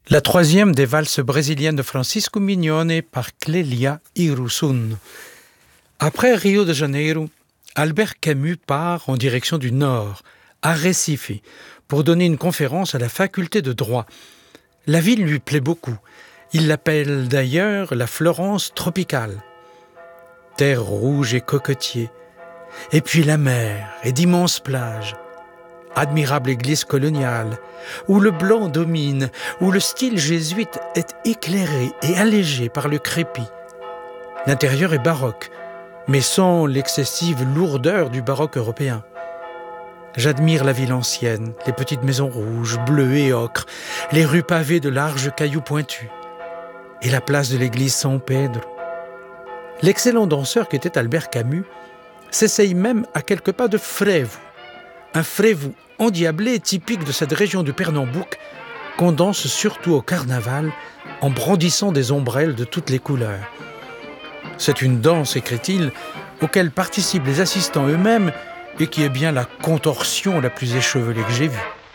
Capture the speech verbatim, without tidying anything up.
La troisième des valses brésiliennes de Francisco Mignone par Clélia Irusun. Après Rio de Janeiro, Albert Camus part en direction du nord, à Recife, pour donner une conférence à la faculté de droit. La ville lui plaît beaucoup. Il l'appelle d'ailleurs la Florence tropicale. Terre rouge et cocotier, et puis la mer et d'immenses plages. Admirable église coloniale, où le blanc domine, où le style jésuite est éclairé et allégé par le crépi. L'intérieur est baroque, mais sans l'excessive lourdeur du baroque européen. J'admire la ville ancienne, les petites maisons rouges, bleues et ocres, les rues pavées de larges cailloux pointus, et la place de l'église San Pedro. L'excellent danseur qu'était Albert Camus s'essaye même à quelques pas de frevo, un frevo endiablé typique de cette région du Pernambouc qu'on danse surtout au carnaval en brandissant des ombrelles de toutes les couleurs. C'est une danse, écrit-il, auquel participent les assistants eux-mêmes et qui est bien la contorsion la plus échevelée que j'ai vue.